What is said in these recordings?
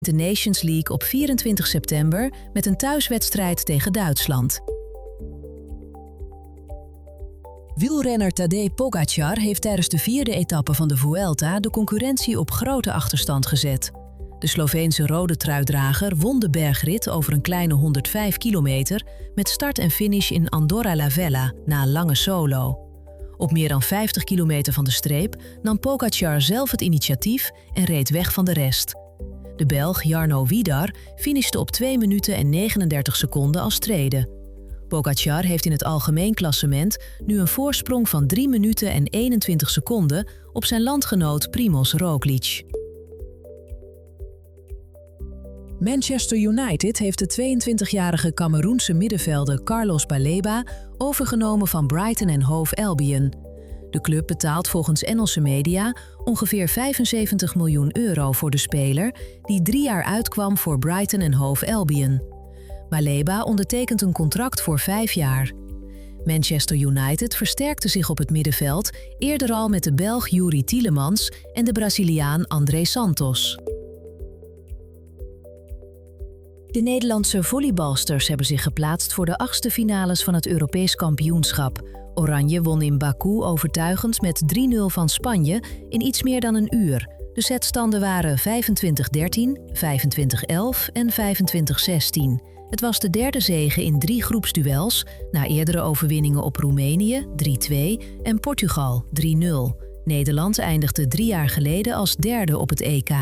De Nations League op 24 september met een thuiswedstrijd tegen Duitsland. Wielrenner Tadej Pogačar heeft tijdens de 4e etappe van de Vuelta de concurrentie op grote achterstand gezet. De Sloveense rode truidrager won de bergrit over een kleine 105 kilometer met start en finish in Andorra la Vella na een lange solo. Op meer dan 50 kilometer van de streep nam Pogačar zelf het initiatief en reed weg van de rest. De Belg Jarno Widar finishte op 2 minuten en 39 seconden als tweede. Pogačar heeft in het algemeen klassement nu een voorsprong van 3 minuten en 21 seconden op zijn landgenoot Primož Roglič. Manchester United heeft de 22-jarige Cameroense middenvelder Carlos Baleba overgenomen van Brighton & Hove Albion. De club betaalt volgens Engelse media ongeveer €75 miljoen voor de speler, die 3 jaar uitkwam voor Brighton & Hove Albion. Baleba ondertekent een contract voor 5 jaar. Manchester United versterkte zich op het middenveld eerder al met de Belg Youri Tielemans en de Braziliaan André Santos. De Nederlandse volleybalsters hebben zich geplaatst voor de 8e finales van het Europees kampioenschap. Oranje won in Baku overtuigend met 3-0 van Spanje in iets meer dan een uur. De setstanden waren 25-13, 25-11 en 25-16. Het was de 3e zege in 3 groepsduels, na eerdere overwinningen op Roemenië 3-2 en Portugal 3-0. Nederland eindigde 3 jaar geleden als 3e op het EK.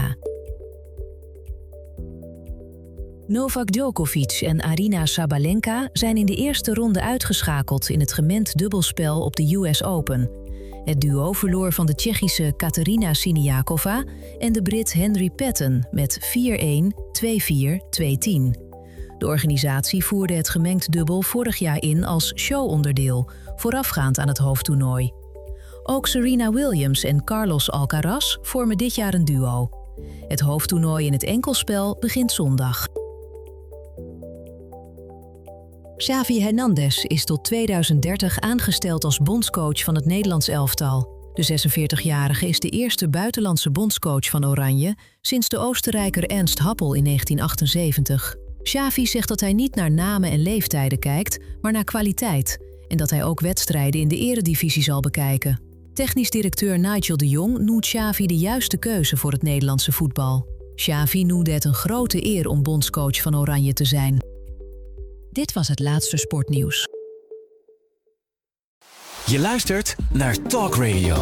Novak Djokovic en Aryna Sabalenka zijn in de eerste ronde uitgeschakeld in het gemengd dubbelspel op de US Open. Het duo verloor van de Tsjechische Katerina Siniakova en de Brit Henry Patton met 4-1, 2-4, 2-10. De organisatie voerde het gemengd dubbel vorig jaar in als showonderdeel, voorafgaand aan het hoofdtoernooi. Ook Serena Williams en Carlos Alcaraz vormen dit jaar een duo. Het hoofdtoernooi in het enkelspel begint zondag. Xavi Hernandez is tot 2030 aangesteld als bondscoach van het Nederlands elftal. De 46-jarige is de eerste buitenlandse bondscoach van Oranje sinds de Oostenrijker Ernst Happel in 1978. Xavi zegt dat hij niet naar namen en leeftijden kijkt, maar naar kwaliteit. En dat hij ook wedstrijden in de eredivisie zal bekijken. Technisch directeur Nigel de Jong noemt Xavi de juiste keuze voor het Nederlandse voetbal. Xavi noemde het een grote eer om bondscoach van Oranje te zijn. Dit was het laatste sportnieuws. Je luistert naar Talk Radio.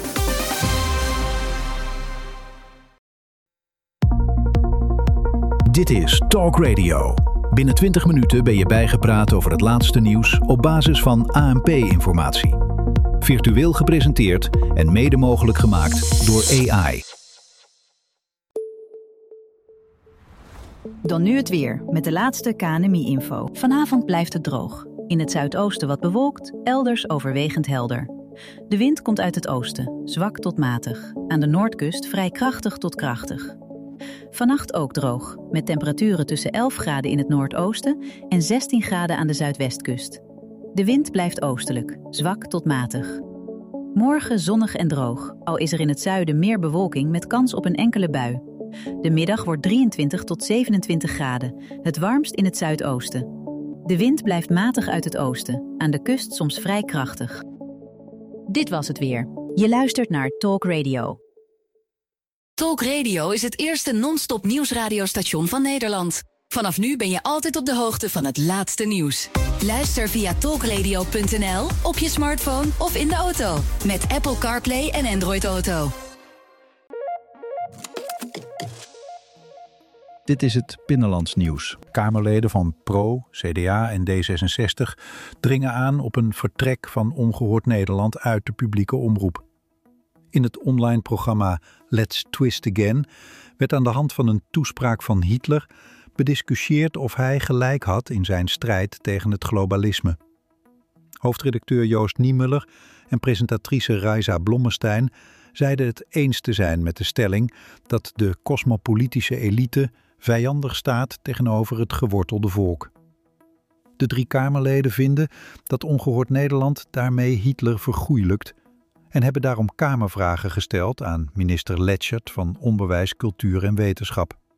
Dit is Talk Radio. Binnen 20 minuten ben je bijgepraat over het laatste nieuws op basis van ANP-informatie. Virtueel gepresenteerd en mede mogelijk gemaakt door AI. Dan nu het weer, met de laatste KNMI-info. Vanavond blijft het droog. In het zuidoosten wat bewolkt, elders overwegend helder. De wind komt uit het oosten, zwak tot matig. Aan de noordkust vrij krachtig tot krachtig. Vannacht ook droog, met temperaturen tussen 11 graden in het noordoosten en 16 graden aan de zuidwestkust. De wind blijft oostelijk, zwak tot matig. Morgen zonnig en droog, al is er in het zuiden meer bewolking met kans op een enkele bui. De middag wordt 23 tot 27 graden, het warmst in het zuidoosten. De wind blijft matig uit het oosten, aan de kust soms vrij krachtig. Dit was het weer. Je luistert naar Talk Radio. Talk Radio is het eerste non-stop nieuwsradiostation van Nederland. Vanaf nu ben je altijd op de hoogte van het laatste nieuws. Luister via talkradio.nl, op je smartphone of in de auto. Met Apple CarPlay en Android Auto. Dit is het Binnenlands nieuws. Kamerleden van PRO, CDA en D66 dringen aan op een vertrek van Ongehoord Nederland uit de publieke omroep. In het online programma Let's Twist Again werd aan de hand van een toespraak van Hitler bediscussieerd of hij gelijk had in zijn strijd tegen het globalisme. Hoofdredacteur Joost Niemuller en presentatrice Raisa Blommestein zeiden het eens te zijn met de stelling dat de cosmopolitische elite vijandig staat tegenover het gewortelde volk. De 3 Kamerleden vinden dat Ongehoord Nederland daarmee Hitler vergoeilijkt en hebben daarom Kamervragen gesteld aan minister Leschert van Onderwijs, Cultuur en Wetenschap.